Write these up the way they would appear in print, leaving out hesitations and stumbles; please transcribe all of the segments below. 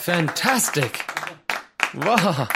Fantastic! Wow!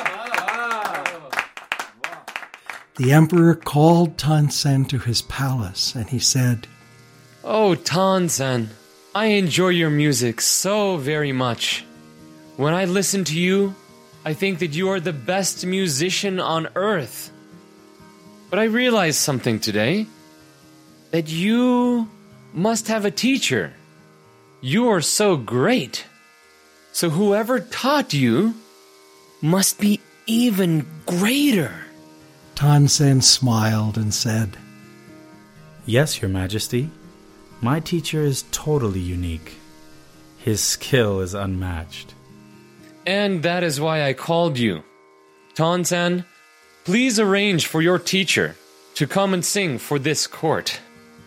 The emperor called Tansen to his palace, and he said, Oh, Tansen, I enjoy your music so very much. When I listen to you, I think that you are the best musician on earth. But I realized something today, that you must have a teacher. You are so great. So whoever taught you must be even greater. Tansen smiled and said, Yes, Your Majesty. My teacher is totally unique. His skill is unmatched. And that is why I called you. Tansen, please arrange for your teacher to come and sing for this court.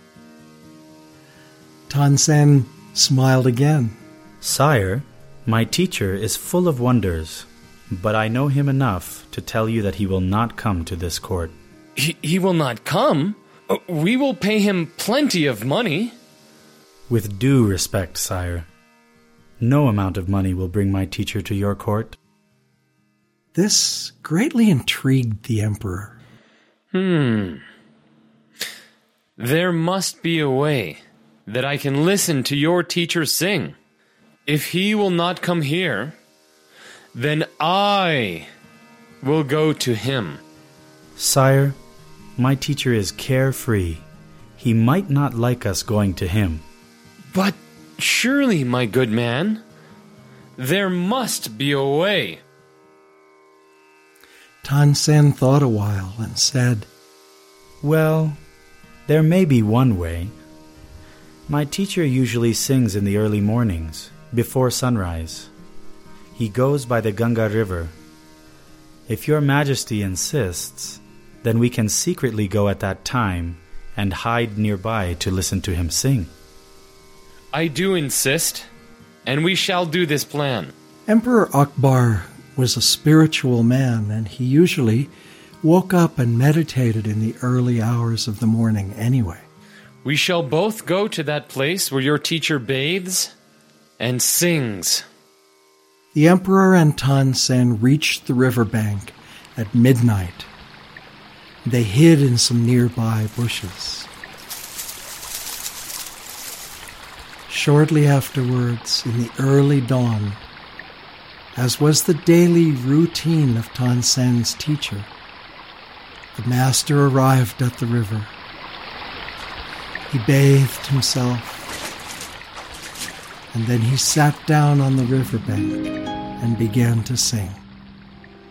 Tansen smiled again. Sire, my teacher is full of wonders, but I know him enough to tell you that he will not come to this court. He will not come? We will pay him plenty of money. With due respect, sire, no amount of money will bring my teacher to your court. This greatly intrigued the emperor. There must be a way that I can listen to your teacher sing. If he will not come here, then I will go to him. Sire, my teacher is carefree. He might not like us going to him. But surely, my good man, there must be a way. Tansen thought a while and said, Well, there may be one way. My teacher usually sings in the early mornings, before sunrise. He goes by the Ganga River. If Your Majesty insists, then we can secretly go at that time and hide nearby to listen to him sing. I do insist, and we shall do this plan. Emperor Akbar was a spiritual man, and he usually woke up and meditated in the early hours of the morning anyway. We shall both go to that place where your teacher bathes and sings. The emperor and Tansen reached the riverbank at midnight. They hid in some nearby bushes. Shortly afterwards, in the early dawn, as was the daily routine of Tansen's teacher, the master arrived at the river. He bathed himself, and then he sat down on the riverbank and began to sing.